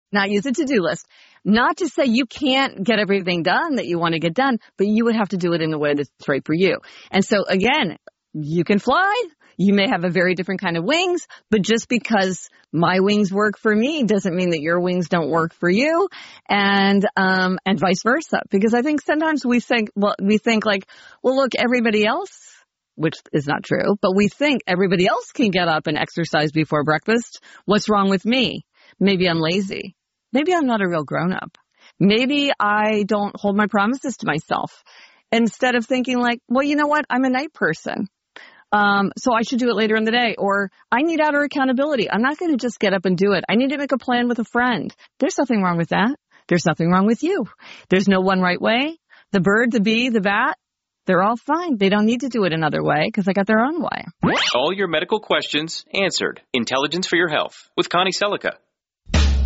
not use a to-do list. Not to say you can't get everything done that you want to get done, but you would have to do it in a way that's right for you. And so again, you can fly. You may have a very different kind of wings, but just because my wings work for me doesn't mean that your wings don't work for you, and vice versa. Because I think sometimes we think like, well, look, everybody else, which is not true, but we think everybody else can get up and exercise before breakfast. What's wrong with me? Maybe I'm lazy. Maybe I'm not a real grown-up. Maybe I don't hold my promises to myself. Instead of thinking like, well, you know what? I'm a night person. So I should do it later in the day, or I need outer accountability. I'm not going to just get up and do it. I need to make a plan with a friend. There's nothing wrong with that. There's nothing wrong with you. There's no one right way. The bird, the bee, the bat, they're all fine. They don't need to do it another way because they got their own way. All your medical questions answered. Intelligence for Your Health with Connie Selica.